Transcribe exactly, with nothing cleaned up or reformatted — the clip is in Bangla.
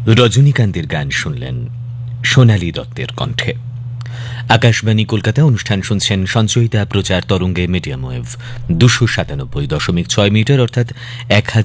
রজনীকান্তের গান শুনলেন সোনালী দত্তের কণ্ঠে। আকাশবাণী কলকাতা অনুষ্ঠান শুনছেন সঞ্চয়িতা প্রচার তরঙ্গে মিডিয়াম ওয়েভ দুশো সাতানব্বই দশমিক ছয় মিটার অর্থাৎ এক